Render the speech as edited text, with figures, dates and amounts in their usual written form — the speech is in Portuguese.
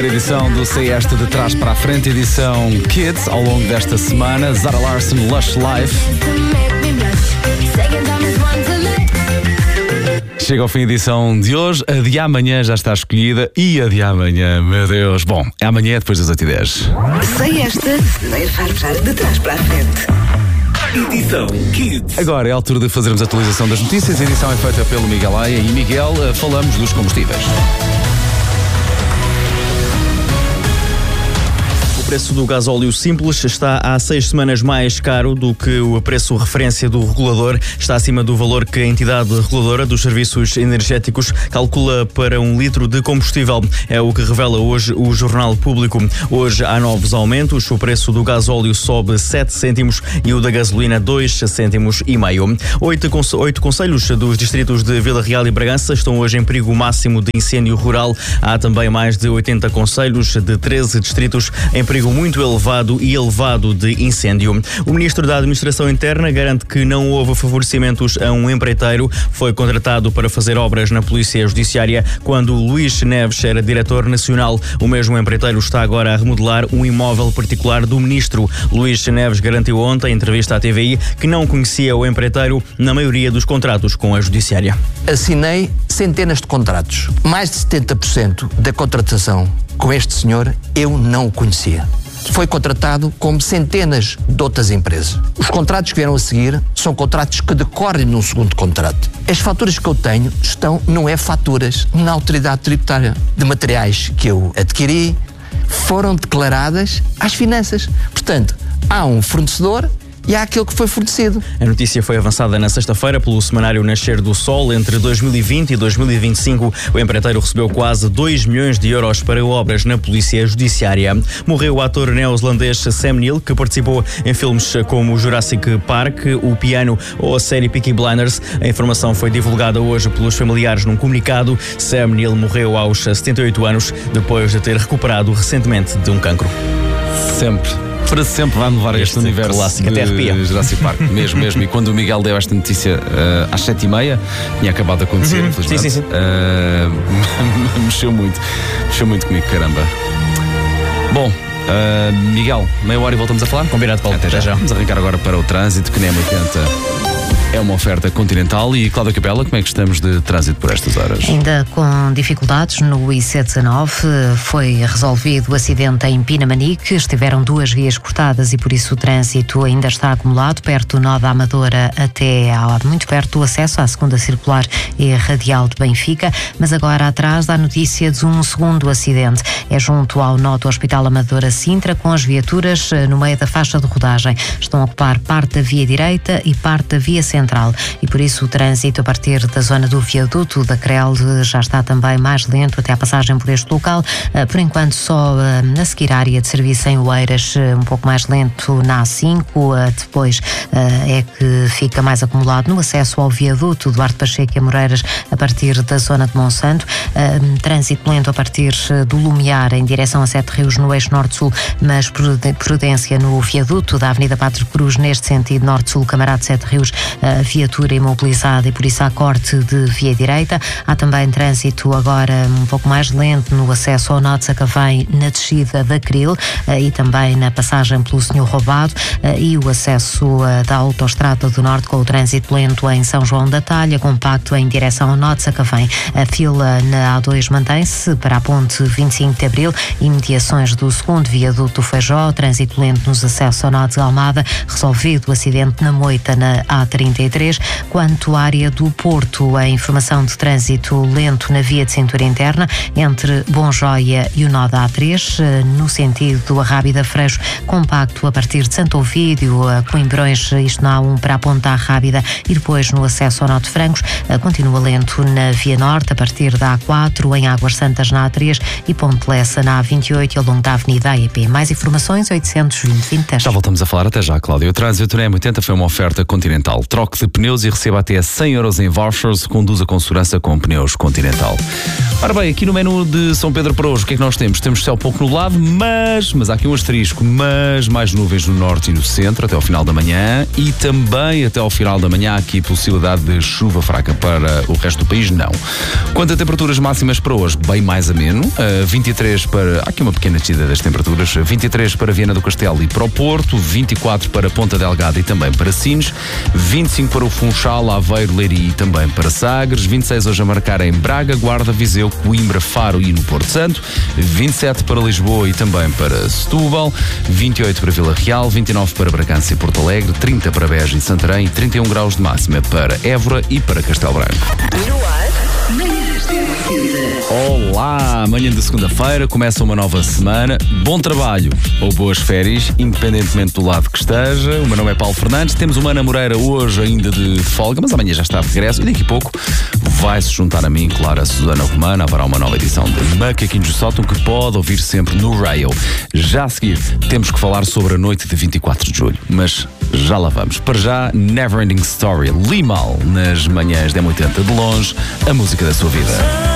edição do Sei Esta de Trás para a Frente, edição Kids, ao longo desta semana. Zara Larsson, Lush Life. Chega ao fim a edição de hoje, a de amanhã já está escolhida e a de amanhã, meu Deus. Bom, é amanhã depois das 8h10. Sei Esta, deixar de trás para a frente. Edição Kids. Agora é a altura de fazermos a atualização das notícias. A edição é feita pelo Miguel Aia e Miguel, falamos dos combustíveis. O preço do gasóleo simples está há 6 semanas mais caro do que o preço referência do regulador. Está acima do valor que a entidade reguladora dos serviços energéticos calcula para 1 litro de combustível. É o que revela hoje o Jornal Público. Hoje há novos aumentos. O preço do gasóleo sobe 7 cêntimos e o da gasolina 2,5 cêntimos. 8 concelhos dos distritos de Vila Real e Bragança estão hoje em perigo máximo de incêndio rural. Há também mais de 80 concelhos de 13 distritos em perigo muito elevado de incêndio. O Ministro da Administração Interna garante que não houve favorecimentos a um empreiteiro. Foi contratado para fazer obras na Polícia Judiciária quando Luís Neves era diretor nacional. O mesmo empreiteiro está agora a remodelar um imóvel particular do Ministro. Luís Neves garantiu ontem, em entrevista à TVI, que não conhecia o empreiteiro na maioria dos contratos com a Judiciária. Assinei centenas de contratos. Mais de 70% da contratação com este senhor eu não o conhecia. Foi contratado como centenas de outras empresas. Os contratos que vieram a seguir são contratos que decorrem num segundo contrato. As faturas que eu tenho não é faturas na autoridade tributária. De materiais que eu adquiri, foram declaradas às finanças. Portanto, há um fornecedor e há aquele que foi fornecido. A notícia foi avançada na sexta-feira pelo semanário Nascer do Sol. Entre 2020 e 2025, o empreiteiro recebeu quase 2 milhões de euros para obras na Polícia Judiciária. Morreu o ator neozelandês Sam Neill, que participou em filmes como Jurassic Park, O Piano ou a série Peaky Blinders. A informação foi divulgada hoje pelos familiares num comunicado. Sam Neill morreu aos 78 anos, depois de ter recuperado recentemente de um cancro. Para sempre vai levar este universo clássico, até arrepia. Jurassic Park, mesmo. E quando o Miguel deu esta notícia às 7h30, tinha acabado de acontecer, infelizmente. Sim. Mexeu muito comigo, caramba. Bom, Miguel, meia hora e voltamos a falar? Combinado, Paulo. Até já. Vamos arrancar agora para o trânsito, que nem M80. É uma oferta Continental. E Cláudia Capela, como é que estamos de trânsito por estas horas? Ainda com dificuldades no IC19, foi resolvido o acidente em Pinamanique, estiveram 2 vias cortadas e por isso o trânsito ainda está acumulado perto do nó da Amadora até muito perto do acesso à segunda circular e radial de Benfica, mas agora atrás dá notícia de um segundo acidente. É junto ao nó do Hospital Amadora Sintra, com as viaturas no meio da faixa de rodagem. Estão a ocupar parte da via direita e parte da via central e por isso o trânsito a partir da zona do viaduto da CREL já está também mais lento até a passagem por este local. Por enquanto só a seguir à área de serviço em Oeiras um pouco mais lento na A5, depois é que fica mais acumulado no acesso ao viaduto Duarte Pacheco e Amoreiras a partir da zona de Monsanto. Trânsito lento a partir do Lumiar em direção a Sete Rios no eixo norte-sul, mas prudência no viaduto da Avenida Pátrio Cruz neste sentido norte-sul, Camarado de Sete Rios, viatura imobilizada e por isso há corte de via direita. Há também trânsito agora um pouco mais lento no acesso ao nó de Sacavém na descida da Cril e também na passagem pelo Senhor Roubado e o acesso da Autoestrada do Norte com o trânsito lento em São João da Talha, compacto em direção ao nó de Sacavém. A fila na A2 mantém-se para a ponte 25 de Abril, imediações do segundo viaduto Feijó, trânsito lento nos acessos ao nó de Almada, resolvido o acidente na Moita na A33. Quanto à área do Porto, a informação de trânsito lento na via de cintura interna entre Bom Joia e o nó da A3, no sentido do Arrábida Freixo, compacto a partir de Santo Ovídio, Coimbrões, isto na A1 para a Ponta Arrábida e depois no acesso ao nó de Francos, continua lento na via norte a partir da A4, em Águas Santas na A3 e Ponte Lessa na A28 e ao longo da Avenida AEP. Mais informações 820 2010. Já voltamos a falar, até já, Cláudia. O trânsito na M80 foi uma oferta Continental. troque de pneus e receba até 100 euros em vouchers. Conduza com segurança com pneus Continental. Ora bem, aqui no menu de São Pedro para hoje, o que é que nós temos? Temos céu pouco nublado, mas há aqui um asterisco, mas mais nuvens no norte e no centro até ao final da manhã, e também até ao final da manhã há aqui possibilidade de chuva fraca. Para o resto do país, não. Quanto a temperaturas máximas para hoje, bem mais ameno, 23 para... Há aqui uma pequena descida das temperaturas, 23 para Viana do Castelo e para o Porto, 24 para Ponta Delgada e também para Sines, 25 para o Funchal, Aveiro, Leiria e também para Sagres, 26 hoje a marcar em Braga, Guarda, Viseu, Coimbra, Faro e no Porto Santo, 27 para Lisboa e também para Setúbal, 28 para Vila Real, 29 para Bragança e Porto Alegre, 30 para Beja e Santarém e 31 graus de máxima para Évora e para Castelo Branco. No ar, Manhãs da M80. Olá, amanhã de segunda-feira começa uma nova semana. Bom trabalho ou boas férias, independentemente do lado que esteja. O meu nome é Paulo Fernandes. Temos uma Ana Moreira hoje ainda de folga, mas amanhã já está de regresso e daqui a pouco vai-se juntar a mim, claro, a Susana Romana. Haverá uma nova edição de Macaquinhos do Sótão que pode ouvir sempre no rail. Já a seguir temos que falar sobre a noite de 24 de julho, mas já lá vamos. Para já, Never Ending Story, Limal, nas manhãs da M80, de longe, a música da sua vida.